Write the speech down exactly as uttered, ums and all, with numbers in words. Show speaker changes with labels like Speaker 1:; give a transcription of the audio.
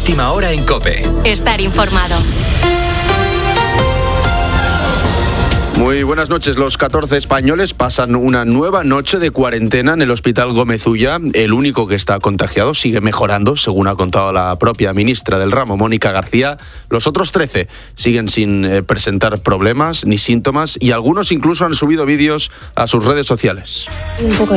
Speaker 1: Última hora en COPE.
Speaker 2: Estar informado.
Speaker 3: Muy buenas noches. Los catorce españoles pasan una nueva noche de cuarentena en el Hospital Gómez Ulla. El único que está contagiado sigue mejorando, según ha contado la propia ministra del ramo, Mónica García. Los otros trece siguen sin eh, presentar problemas ni síntomas y algunos incluso han subido vídeos a sus redes sociales.
Speaker 4: Un poco